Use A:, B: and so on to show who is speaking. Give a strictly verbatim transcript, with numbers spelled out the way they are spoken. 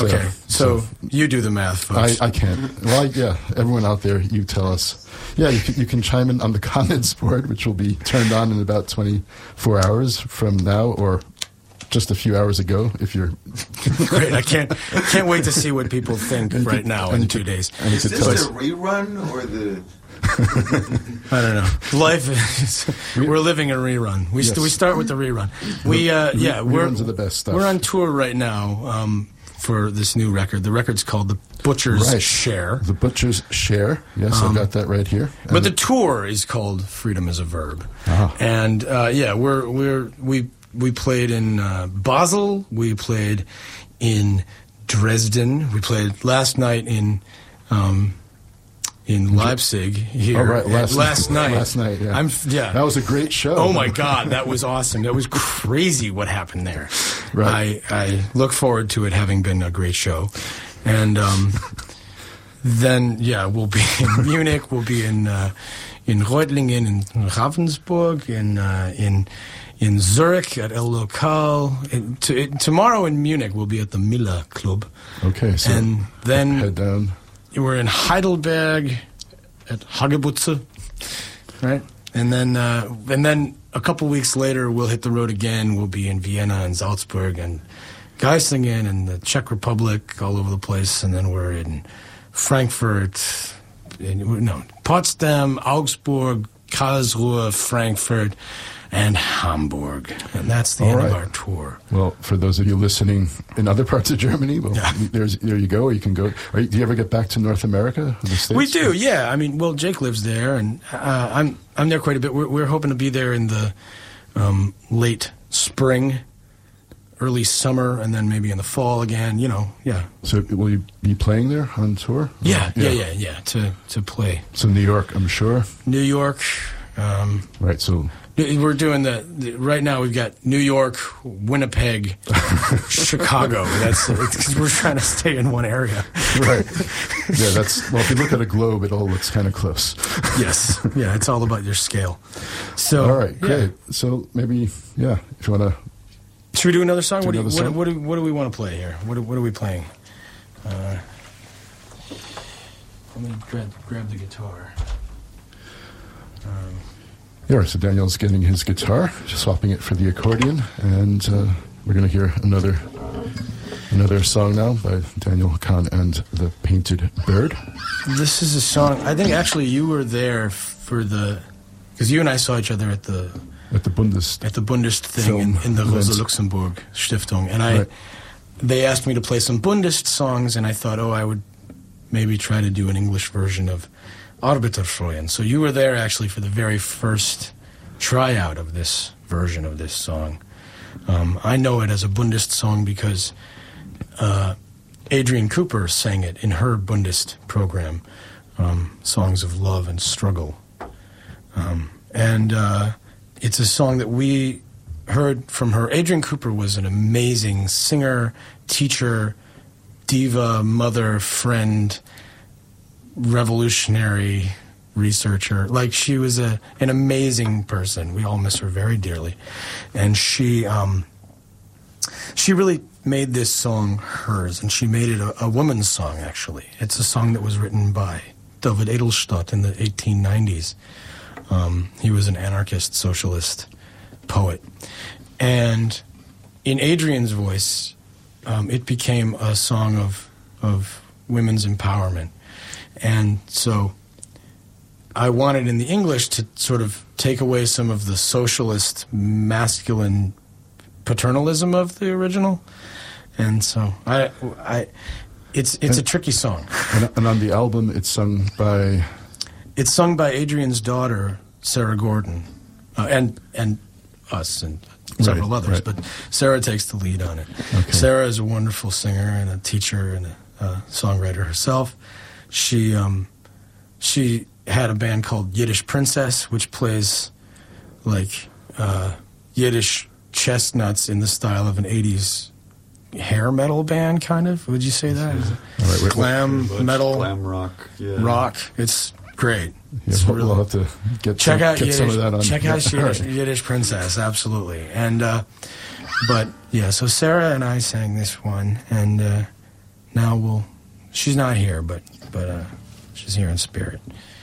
A: Okay,
B: uh,
A: so,
B: so
A: you do the math, folks.
B: I, I can't. Well, I, yeah, everyone out there, you tell us. Yeah, you can, you can chime in on the comments board, which will be turned on in about twenty-four hours from now, or just a few hours ago, if you're...
A: Great, I can't can't wait to see what people think
B: And
A: right
B: could-
A: now
B: and
A: in
B: could-
A: two days.
B: and you
C: Is
B: could
C: this
B: tell us-
C: the rerun or the...
A: I don't know. Life is... We're living a rerun. We, st-
B: Yes.
A: we start with the rerun. We, uh,
B: Re-
A: yeah, we're...
B: reruns are the best stuff.
A: We're on tour right now um, for this new record. The record's called The Butcher's
B: Right.
A: Share.
B: The Butcher's Share. Yes,
A: Um,
B: I've got that right here.
A: But
B: And
A: the tour is called Freedom is a Verb.
B: Ah.
A: And, uh, yeah, we're, we're, we, we played in uh, Basel. We played in Dresden. We played last night in... Um, in Leipzig here.
B: Oh, right, last,
A: last night.
B: Last night, yeah.
A: I'm, yeah.
B: That was a great show.
A: Oh my God, that was awesome. That was crazy what happened there.
B: Right.
A: I, I look forward to it having been a great show. And um, then, yeah, we'll be in Munich, we'll be in uh, in Reutlingen, in Ravensburg, in uh, in in Zurich at El Local. And to, it, tomorrow in Munich, we'll be at the Miller Club.
B: Okay, so
A: and then
B: head down.
A: we're in Heidelberg at Hagebutze, right? And then, uh, and then a couple weeks later, we'll hit the road again. We'll be in Vienna and Salzburg and Geisingen and the Czech Republic, all over the place. And then we're in Frankfurt, in, no, Potsdam, Augsburg, Karlsruhe, Frankfurt, and Hamburg. And that's the
B: All
A: end
B: right.
A: of our tour.
B: Well, for those of you listening in other parts of Germany, well,
A: Yeah.
B: there's there you go. Or you can go. Are you, do you ever get back to North America? The States?
A: We do, yeah. I mean, well, Jake lives there, and uh, I'm I'm there quite a bit. We're, we're hoping to be there in the um, late spring, early summer, and then maybe in the fall again. You know, yeah.
B: So will you be playing there on tour?
A: Yeah, yeah, yeah, yeah. To to play
B: So New York, I'm sure.
A: New York. Um,
B: Right. So
A: we're doing the, the right now. We've got New York, Winnipeg, Chicago. That's because we're trying to stay in one area.
B: right. Yeah. That's well. If you look at a globe, it all looks kind of close.
A: Yes, yeah. It's all about your scale. So
B: All right.
A: yeah.
B: Great. So maybe yeah. If you want to.
A: Should we do another song?
B: Do
A: What do, you,
B: another
A: what,
B: song?
A: what, do, what do we want to play here? What, do- what are we playing? Uh, let me grab, grab the guitar. Um,
B: Yeah. So Daniel's getting his guitar, just swapping it for the accordion, and uh, we're going to hear another another song now by Daniel Kahn and the Painted Bird.
A: this is a song. I think actually you were there for the, because you and I saw each other at the
B: At the Bundes.
A: at the Bundist thing in,
B: Film
A: in the Rosa
B: event.
A: Luxemburg Stiftung, and I
B: Right.
A: they asked me to play some Bundist songs, and I thought, oh, I would maybe try to do an English version of Arbeiterfreuen. So you were there actually for the very first tryout of this version of this song. Um, I know it as a Bundist song because uh, Adrienne Cooper sang it in her Bundist program, um, Songs of Love and Struggle. Um, and uh, it's a song that we heard from her. Adrienne Cooper was an amazing singer, teacher, diva, mother, friend, revolutionary researcher. Like, she was a an amazing person. We all miss her very dearly. And she um, she really made this song hers, and she made it a, a woman's song, actually. It's a song that was written by David Edelstadt in the eighteen nineties. Um, he was an anarchist, socialist poet. And in Adrienne's voice, um, it became a song of of women's empowerment. And so I wanted in the English to sort of take away some of the socialist masculine paternalism of the original. And so I, I, it's it's a tricky song.
B: And, and on the album, it's sung by...
A: It's sung by Adrienne's daughter, Sarah Gordon, uh, and and us and several
B: Right,
A: others.
B: right.
A: But Sarah takes the lead on it.
B: Okay.
A: Sarah is a wonderful singer and a teacher and a uh, songwriter herself. She um, she had a band called Yiddish Princess, which plays like uh, Yiddish chestnuts in the style of an eighties hair metal band, kind of. Would you say that? Is it
B: All right, wait,
A: glam
C: Much
A: metal
C: glam rock, yeah.
A: rock? It's great.
B: Yeah,
A: It's
B: we'll,
A: really-
B: we'll have to get,
A: check
B: some,
A: out
B: get
A: Yiddish,
B: some of that on.
A: check out
B: Yeah.
A: Yiddish, Yiddish Princess, absolutely. And uh, but yeah, so Sarah and I sang this one, and uh, now we'll. She's not here, but but uh, she's here in spirit.